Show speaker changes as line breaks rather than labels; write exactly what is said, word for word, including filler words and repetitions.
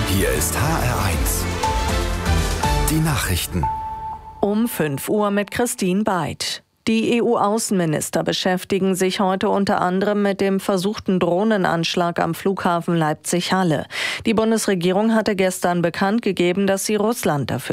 Hier ist H R eins. Die Nachrichten.
Um fünf Uhr mit Christine Beid. Die E U-Außenminister beschäftigen sich heute unter anderem mit dem versuchten Drohnenanschlag am Flughafen Leipzig-Halle. Die Bundesregierung hatte gestern bekannt gegeben, dass sie Russland dafür